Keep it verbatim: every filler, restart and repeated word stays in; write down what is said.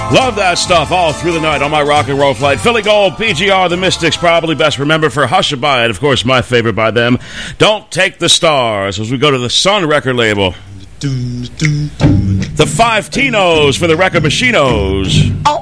Love that stuff all through the night on my rock and roll flight. Philly Gold, P G R, The Mystics, probably best remembered for Hushabye, and of course my favorite by them, Don't Take the Stars, as we go to the Sun record label. The Five Tinos for the Record Machinos. Oh.